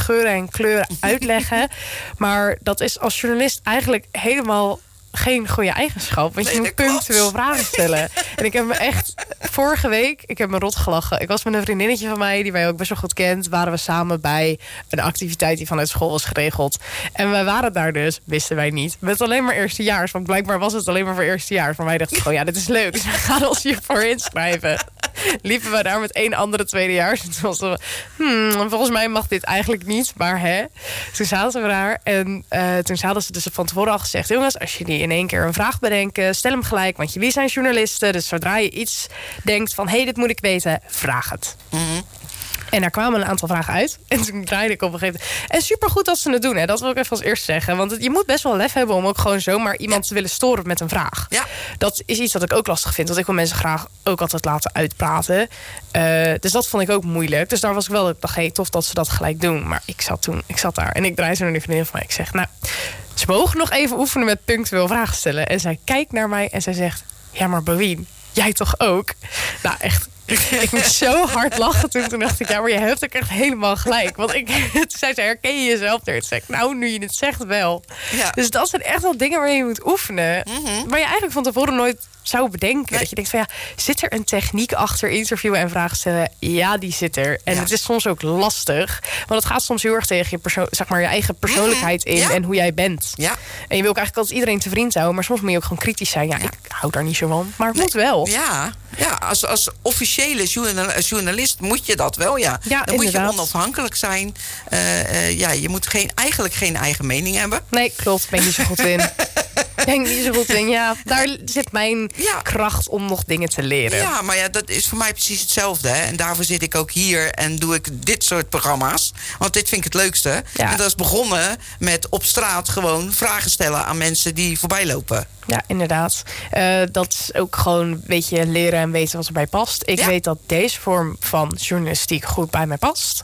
geuren en kleuren uitleggen. Maar dat is als journalist eigenlijk helemaal geen goede eigenschap. Want je moet punctueel vragen stellen. En ik heb me echt vorige week, ik heb me rot gelachen. Ik was met een vriendinnetje van mij, die mij ook best wel goed kent. Waren we samen bij een activiteit die vanuit school was geregeld. En wij waren daar dus, wisten wij niet, met alleen maar eerstejaars. Want blijkbaar was het alleen maar voor eerstejaars. Maar wij dachten gewoon, ja, dit is leuk. Dus we gaan ons hiervoor inschrijven. Liepen we daar met 1 andere tweedejaars. En toen was het, volgens mij mag dit eigenlijk niet. Maar toen zaten we daar. En toen hadden ze dus van tevoren al gezegd, jongens, als jullie in één keer een vraag bedenken, stel hem gelijk, want jullie zijn journalisten. Dus zodra je iets denkt van, dit moet ik weten, vraag het. Mm-hmm. En daar kwamen een aantal vragen uit. En toen draaide ik op een gegeven moment. En supergoed dat ze het doen, hè. Dat wil ik even als eerst zeggen. Want je moet best wel lef hebben om ook gewoon zomaar iemand te willen storen met een vraag. Ja. Dat is iets wat ik ook lastig vind. Want ik wil mensen graag ook altijd laten uitpraten. Dus dat vond ik ook moeilijk. Dus daar was ik wel, ik dacht, tof dat ze dat gelijk doen. Maar ik zat daar en ik draaide zo naar die vriendin van mij. Ik zeg, ze mogen nog even oefenen met punctueel vragen stellen. En zij kijkt naar mij en zij zegt, ja, maar Bawien, jij toch ook? Nou, echt. Ik moest zo hard lachen toen dacht ik, ja, maar je hebt ook echt helemaal gelijk. Want zei ze, herken je jezelf er? Toen zei ik, nu je het zegt wel. Ja. Dus dat zijn echt wel dingen waar je moet oefenen. Mm-hmm. Waar je eigenlijk van tevoren nooit zou bedenken. Nee. Dat je denkt van, zit er een techniek achter interviewen en vragen stellen? Ja, die zit er. En het is soms ook lastig. Want het gaat soms heel erg tegen je eigen persoonlijkheid in en hoe jij bent. Ja. En je wil ook eigenlijk altijd iedereen te vriend houden. Maar soms moet je ook gewoon kritisch zijn. Ja, ik hou daar niet zo van. Maar het moet wel. Ja, als officiële journalist moet je dat wel, ja. Dan moet je onafhankelijk zijn. Je moet eigenlijk geen eigen mening hebben. Nee, klopt. Ben je niet zo goed in. Ja, daar zit mijn kracht om nog dingen te leren. Ja, maar dat is voor mij precies hetzelfde. Hè? En daarvoor zit ik ook hier en doe ik dit soort programma's. Want dit vind ik het leukste. Ja. En dat is begonnen met op straat gewoon vragen stellen aan mensen die voorbij lopen. Ja, inderdaad. Dat is ook gewoon een beetje leren en weten wat erbij past. Ik weet dat deze vorm van journalistiek goed bij mij past.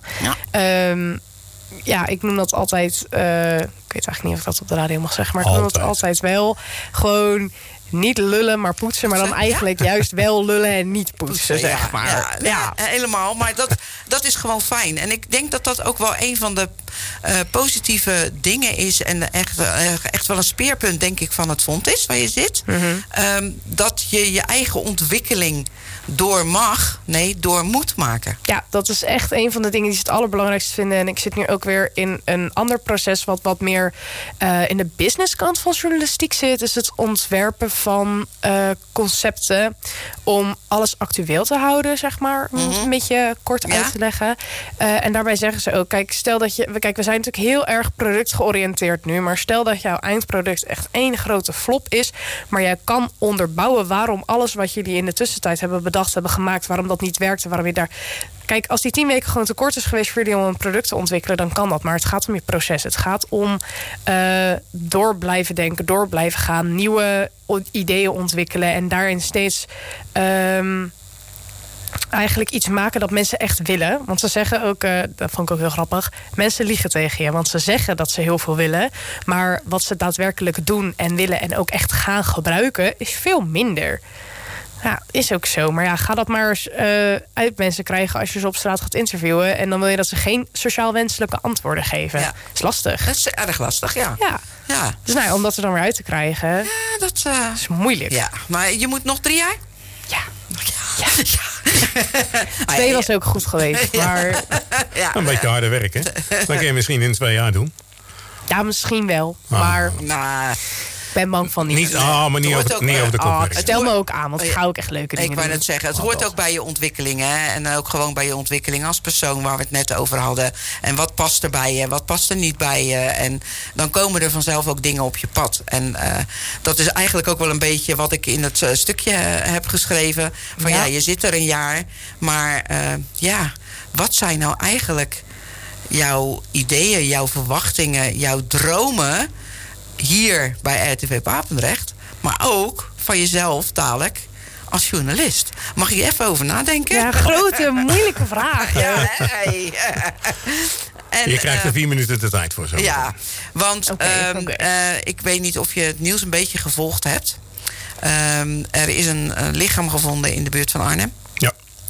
Ja. Ik noem dat altijd, ik weet eigenlijk niet of ik dat op de radio mag zeggen, maar ik noem dat altijd wel gewoon niet lullen, maar poetsen. Maar dan eigenlijk juist wel lullen en niet poetsen, zeg maar. Ja, helemaal. Maar dat is gewoon fijn. En ik denk dat dat ook wel een van de positieve dingen is. En echt wel een speerpunt, denk ik, van het fonds is waar je zit. Mm-hmm. Dat je je eigen ontwikkeling door moet maken. Ja, dat is echt een van de dingen die ze het allerbelangrijkste vinden. En ik zit nu ook weer in een ander proces wat meer in de businesskant van journalistiek zit. Dus het ontwerpen van concepten om alles actueel te houden, zeg maar. Om het een beetje kort uit te leggen. En daarbij zeggen ze ook, kijk, we zijn natuurlijk heel erg productgeoriënteerd nu, maar stel dat jouw eindproduct echt één grote flop is, maar jij kan onderbouwen waarom alles wat jullie in de tussentijd hebben bedacht, hebben gemaakt, waarom dat niet werkte, waarom je daar... Kijk, als die 10 weken gewoon te kort is geweest voor jullie om een product te ontwikkelen, dan kan dat. Maar het gaat om je proces. Het gaat om door blijven denken, door blijven gaan, nieuwe ideeën ontwikkelen en daarin steeds eigenlijk iets maken dat mensen echt willen. Want ze zeggen ook, dat vond ik ook heel grappig, mensen liegen tegen je. Want ze zeggen dat ze heel veel willen, maar wat ze daadwerkelijk doen en willen en ook echt gaan gebruiken, is veel minder. Ja, is ook zo. Maar ga dat maar eens uit mensen krijgen als je ze op straat gaat interviewen. En dan wil je dat ze geen sociaal wenselijke antwoorden geven. Ja. Dat is lastig. Dat is erg lastig, ja. Dus om dat er dan weer uit te krijgen, dat is moeilijk. Ja, maar je moet nog 3 jaar? Ja. 2 was ook goed geweest. Maar een beetje harder werken. Dan kun je misschien in 2 jaar doen. Ja, misschien wel. Maar ik ben bang van niet. Maar niet over de kop. Stel me ook aan, want ik ga ook echt leuke dingen doen. Ik wou net zeggen, het hoort ook bij je ontwikkeling. Hè? En ook gewoon bij je ontwikkeling als persoon, waar we het net over hadden. En wat past er bij je, wat past er niet bij je. En dan komen er vanzelf ook dingen op je pad. En dat is eigenlijk ook wel een beetje wat ik in het stukje heb geschreven. Van je zit er een jaar. Maar wat zijn nou eigenlijk jouw ideeën, jouw verwachtingen, jouw dromen hier bij RTV Papendrecht, maar ook van jezelf dadelijk als journalist? Mag je even over nadenken? Ja, grote, moeilijke vraag. En, je krijgt er 4 minuten de tijd voor zo. Ja, want ik weet niet of je het nieuws een beetje gevolgd hebt. Er is een lichaam gevonden in de buurt van Arnhem. Ja.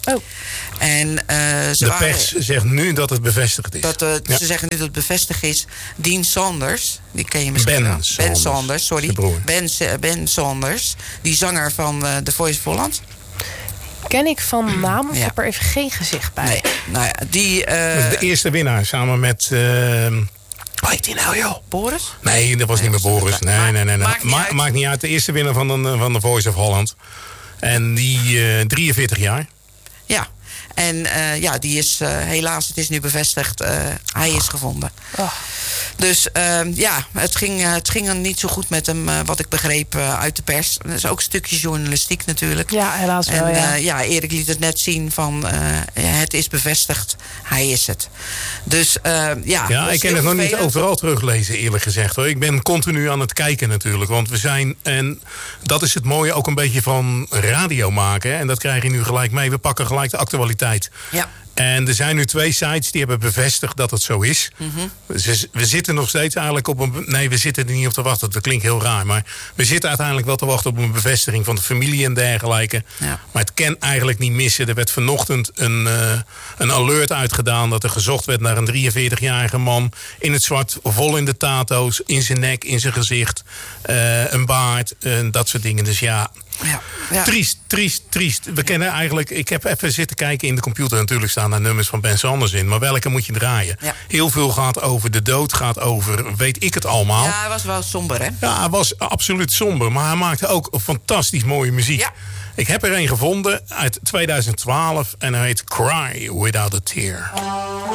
Oh. En, de pers zegt nu dat het bevestigd is. Ze zeggen nu dat het bevestigd is. Dean Saunders, die ken je misschien wel. Ben Saunders, sorry. Ben Saunders, die zanger van The Voice of Holland. Ken ik van naam, ik heb er even geen gezicht bij. Nee, nou ja, die... dat is de eerste winnaar, samen met... Hoe heet die nou, joh? Boris? Nee, dat was niet meer Boris. Nee. Maakt niet uit. De eerste winnaar van The Voice of Holland. En die 43 jaar. Ja. En die is helaas, het is nu bevestigd, hij is gevonden. Oh. Dus het ging niet zo goed met hem, wat ik begreep uit de pers. Dat is ook een stukje journalistiek natuurlijk. Ja, helaas wel, en Erik liet het net zien van, het is bevestigd, hij is het. Dus ik kan het nog niet overal teruglezen, eerlijk gezegd, hoor. Ik ben continu aan het kijken natuurlijk, want we zijn, en dat is het mooie ook een beetje van radio maken, hè, en dat krijg je nu gelijk mee. We pakken gelijk de actualiteit. Ja. En er zijn nu 2 sites die hebben bevestigd dat het zo is. Mm-hmm. We zitten nog steeds eigenlijk op een... Nee, we zitten er niet op te wachten. Dat klinkt heel raar. Maar we zitten uiteindelijk wel te wachten op een bevestiging van de familie en dergelijke. Ja. Maar het kan eigenlijk niet missen. Er werd vanochtend een alert uitgedaan dat er gezocht werd naar een 43-jarige man. In het zwart, vol in de tato's, in zijn nek, in zijn gezicht. Een baard, dat soort dingen. Dus ja... Triest. We kennen eigenlijk... Ik heb even zitten kijken in de computer. Natuurlijk staan daar nummers van Ben Saunders in. Maar welke moet je draaien? Ja. Heel veel gaat over de dood. Gaat over weet ik het allemaal. Ja, hij was wel somber, hè? Ja, hij was absoluut somber. Maar hij maakte ook fantastisch mooie muziek. Ja. Ik heb er een gevonden uit 2012. En hij heet Cry Without a Tear.